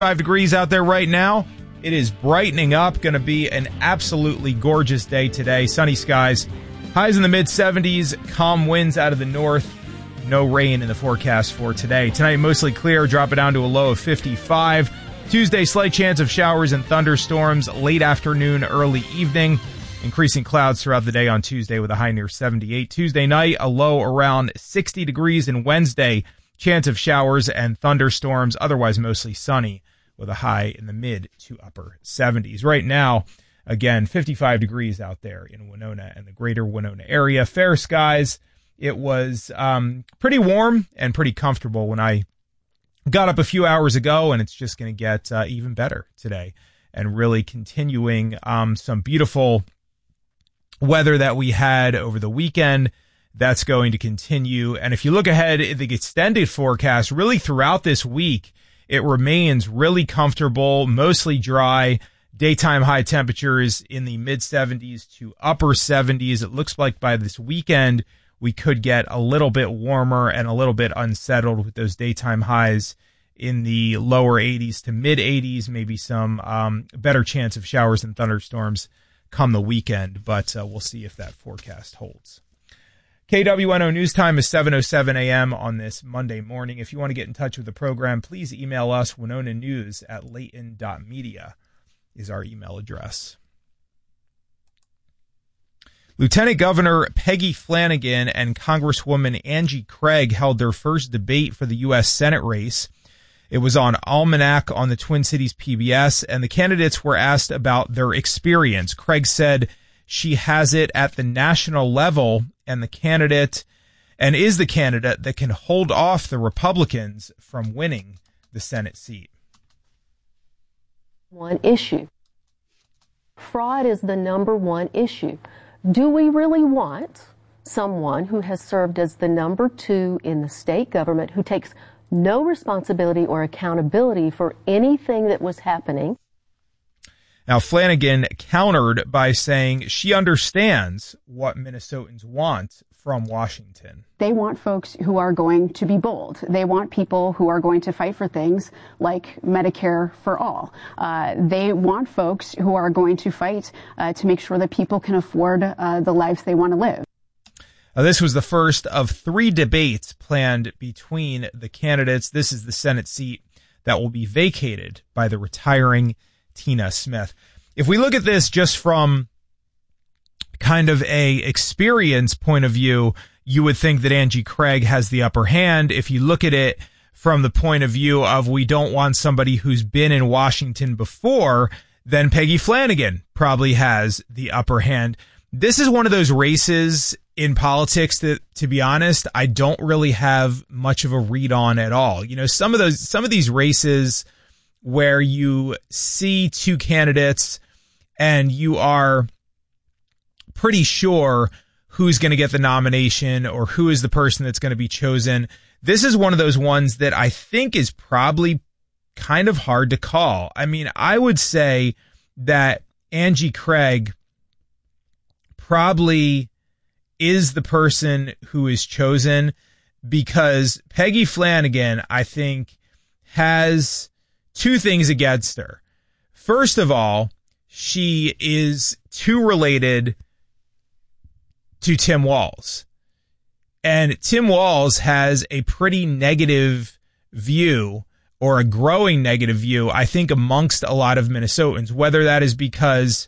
5 degrees out there right now. It is brightening up. Going to be an absolutely gorgeous day today. Sunny skies. Highs in the mid-70s. Calm winds out of the north. No rain in the forecast for today. Tonight, mostly clear. Drop it down to a low of 55. Tuesday, slight chance of showers and thunderstorms. Late afternoon, early evening. Increasing clouds throughout the day on Tuesday with a high near 78. Tuesday night, a low around 60 degrees. And Wednesday, chance of showers and thunderstorms. Otherwise, mostly sunny, with a high in the mid to upper 70s. Right now, again, 55 degrees out there in Winona and the greater Winona area. Fair skies. It was pretty warm and pretty comfortable when I got up a few hours ago, and it's just going to get even better today and really continuing some beautiful weather that we had over the weekend. That's going to continue. And if you look ahead at the extended forecast, really throughout this week, it remains really comfortable, mostly dry. Daytime high temperatures in the mid-70s to upper 70s. It looks like by this weekend, we could get a little bit warmer and a little bit unsettled with those daytime highs in the lower 80s to mid-80s. Maybe some better chance of showers and thunderstorms come the weekend, but we'll see if that forecast holds. KWNO News Time is 7:07 a.m. on this Monday morning. If you want to get in touch with the program, please email us. WinonaNews@layton.media is our email address. Lieutenant Governor Peggy Flanagan and Congresswoman Angie Craig held their first debate for the U.S. Senate race. It was on Almanac on the Twin Cities PBS, and the candidates were asked about their experience. Craig said she has it at the national level and is the candidate that can hold off the Republicans from winning the Senate seat. One issue. Fraud is the number one issue. Do we really want someone who has served as the number 2 in the state government, who takes no responsibility or accountability for anything that was happening? Now, Flanagan countered by saying she understands what Minnesotans want from Washington. They want folks who are going to be bold. They want people who are going to fight for things like Medicare for all. They want folks who are going to fight to make sure that people can afford the lives they want to live. This was the first of 3 debates planned between the candidates. This is the Senate seat that will be vacated by the retiring Tina Smith. If we look at this just from kind of a experience point of view, you would think that Angie Craig has the upper hand. If you look at it from the point of view of we don't want somebody who's been in Washington before, then Peggy Flanagan probably has the upper hand. This is one of those races in politics that, to be honest, I don't really have much of a read on at all. You know, some of these races where you see 2 candidates and you are pretty sure who's going to get the nomination or who is the person that's going to be chosen. This is one of those ones that I think is probably kind of hard to call. I mean, I would say that Angie Craig probably is the person who is chosen because Peggy Flanagan, I think, has 2 things against her. First of all, she is too related to Tim Walz. And Tim Walz has a pretty negative view, or a growing negative view, I think, amongst a lot of Minnesotans, whether that is because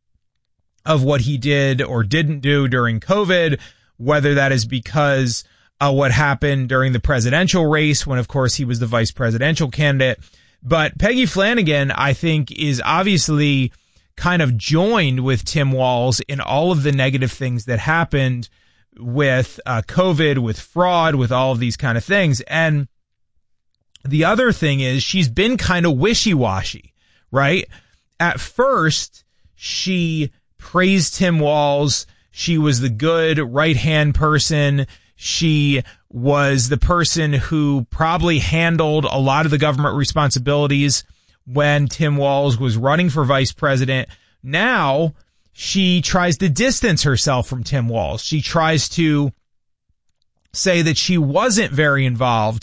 of what he did or didn't do during COVID, whether that is because of what happened during the presidential race when, of course, he was the vice presidential candidate. But Peggy Flanagan, I think, is obviously kind of joined with Tim Walz in all of the negative things that happened with COVID, with fraud, with all of these kind of things. And the other thing is she's been kind of wishy-washy, right? At first, she praised Tim Walz. She was the good right-hand person. She was the person who probably handled a lot of the government responsibilities when Tim Walz was running for vice president. Now she tries to distance herself from Tim Walz. She tries to say that she wasn't very involved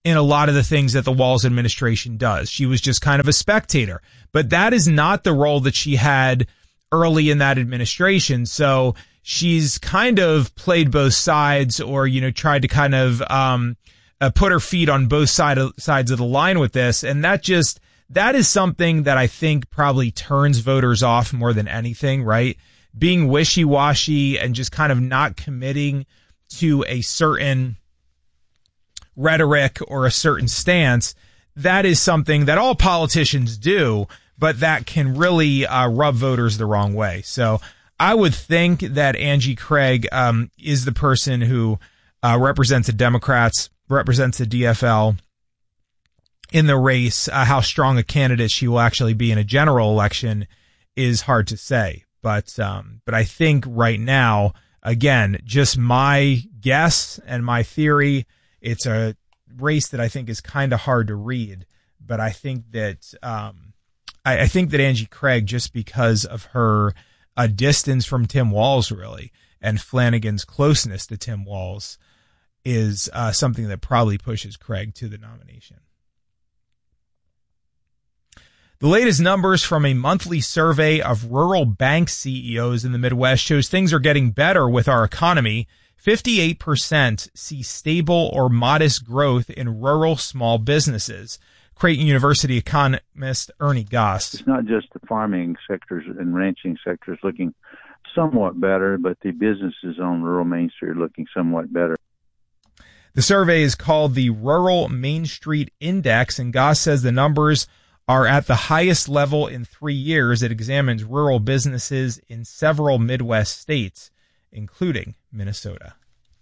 in a lot of the things that the Walz administration does. She was just kind of a spectator. But that is not the role that she had early in that administration. So she's kind of played both sides, or, tried to kind of put her feet on both sides of the line with this. And that is something that I think probably turns voters off more than anything, right? Being wishy-washy and just kind of not committing to a certain rhetoric or a certain stance. That is something that all politicians do, but that can really rub voters the wrong way. So I would think that Angie Craig is the person who represents the Democrats, represents the DFL in the race. How strong a candidate she will actually be in a general election is hard to say. But I think right now, again, just my guess and my theory, it's a race that I think is kind of hard to read. But I think that I think that Angie Craig, just because of her distance from Tim Walz, really, and Flanagan's closeness to Tim Walz, is something that probably pushes Craig to the nomination. The latest numbers from a monthly survey of rural bank CEOs in the Midwest shows things are getting better with our economy. 58% see stable or modest growth in rural small businesses. Creighton University economist Ernie Goss. It's not just the farming sectors and ranching sectors looking somewhat better, but the businesses on rural Main Street are looking somewhat better. The survey is called the Rural Main Street Index, and Goss says the numbers are at the highest level in 3 years. It examines rural businesses in several Midwest states, including Minnesota.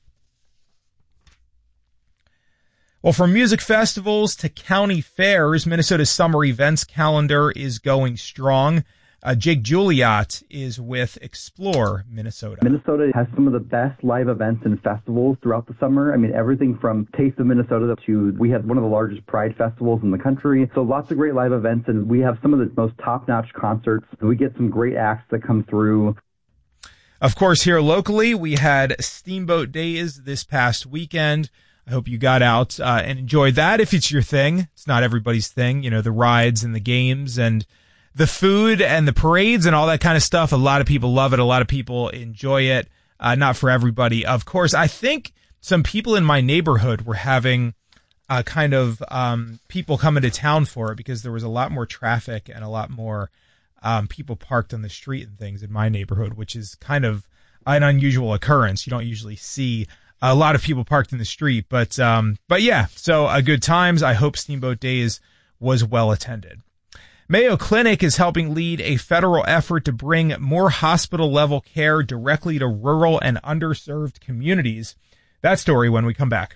Well, from music festivals to county fairs, Minnesota's summer events calendar is going strong. Jake Juliot is with Explore Minnesota. Minnesota has some of the best live events and festivals throughout the summer. I mean, everything from Taste of Minnesota to we have one of the largest Pride festivals in the country. So lots of great live events, and we have some of the most top-notch concerts. We get some great acts that come through. Of course, here locally, we had Steamboat Days this past weekend. I hope you got out and enjoyed that if it's your thing. It's not everybody's thing, the rides and the games and the food and the parades and all that kind of stuff. A lot of people love it. A lot of people enjoy it. Not for everybody, of course. I think some people in my neighborhood were having kind of people coming to town for it because there was a lot more traffic and a lot more people parked on the street and things in my neighborhood, which is kind of an unusual occurrence. You don't usually see a lot of people parked in the street, but yeah, so good times. I hope Steamboat Days was well attended. Mayo Clinic is helping lead a federal effort to bring more hospital-level care directly to rural and underserved communities. That story when we come back.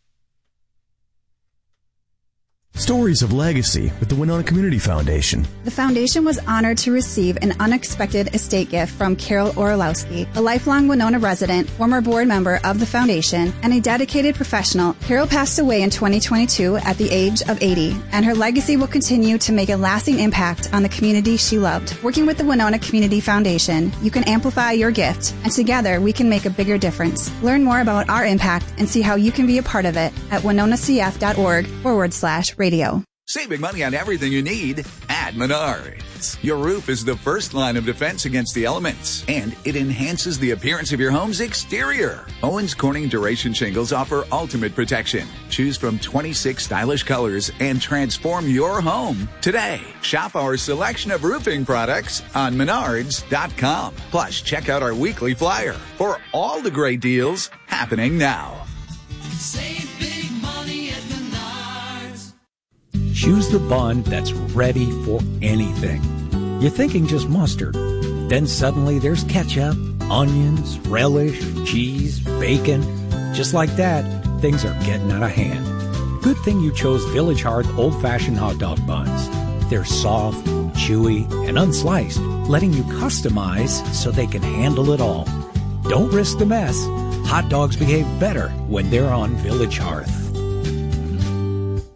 Stories of legacy with the Winona Community Foundation. The foundation was honored to receive an unexpected estate gift from Carol Orlowski, a lifelong Winona resident, former board member of the foundation, and a dedicated professional. Carol passed away in 2022 at the age of 80, and her legacy will continue to make a lasting impact on the community she loved. Working with the Winona Community Foundation, you can amplify your gift, and together we can make a bigger difference. Learn more about our impact and see how you can be a part of it at winonacf.org/radio. Saving money on everything you need at Menards. Your roof is the first line of defense against the elements, and it enhances the appearance of your home's exterior. Owens Corning Duration Shingles offer ultimate protection. Choose from 26 stylish colors and transform your home today. Shop our selection of roofing products on Menards.com. Plus, check out our weekly flyer for all the great deals happening now. Save big money at Menards. Choose the bun that's ready for anything. You're thinking just mustard. Then suddenly there's ketchup, onions, relish, cheese, bacon. Just like that, things are getting out of hand. Good thing you chose Village Hearth old-fashioned hot dog buns. They're soft, chewy, and unsliced, letting you customize so they can handle it all. Don't risk the mess. Hot dogs behave better when they're on Village Hearth.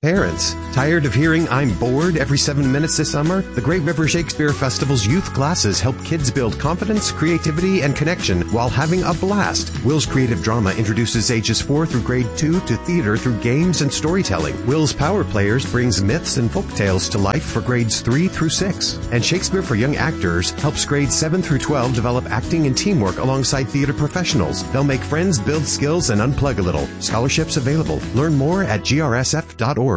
Parents, tired of hearing "I'm bored" every 7 minutes this summer? The Great River Shakespeare Festival's youth classes help kids build confidence, creativity, and connection while having a blast. Will's Creative Drama introduces ages 4 through grade 2 to theater through games and storytelling. Will's Power Players brings myths and folktales to life for grades 3 through 6. And Shakespeare for Young Actors helps grades 7 through 12 develop acting and teamwork alongside theater professionals. They'll make friends, build skills, and unplug a little. Scholarships available. Learn more at grsf.org.